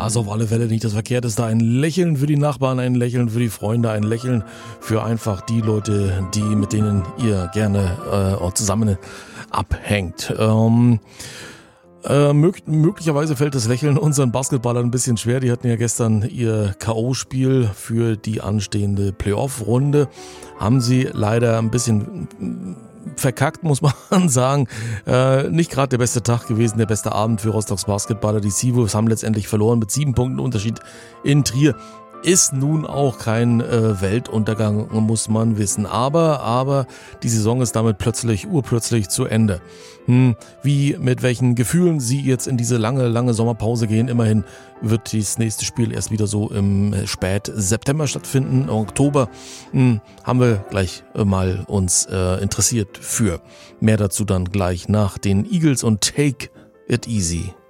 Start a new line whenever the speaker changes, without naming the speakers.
Ja, ist auf alle Fälle nicht das Verkehrteste. Ein Lächeln für die Nachbarn, ein Lächeln für die Freunde, ein Lächeln für einfach die Leute, mit denen ihr gerne zusammen abhängt. Möglicherweise fällt das Lächeln unseren Basketballern ein bisschen schwer. Die hatten ja gestern ihr K.O.-Spiel für die anstehende Playoff-Runde. Haben sie leider ein bisschen verkackt, muss man sagen. Nicht gerade der beste Tag gewesen, der beste Abend für Rostocks Basketballer. Die Seawolves haben letztendlich verloren mit 7 Punkten Unterschied in Trier. Ist nun auch kein Weltuntergang, muss man wissen. Aber die Saison ist damit urplötzlich zu Ende. Mit welchen Gefühlen Sie jetzt in diese lange Sommerpause gehen. Immerhin wird das nächste Spiel erst wieder so im Spät-September stattfinden. Im Oktober haben wir gleich mal uns interessiert für. Mehr dazu dann gleich nach den Eagles und Take It Easy.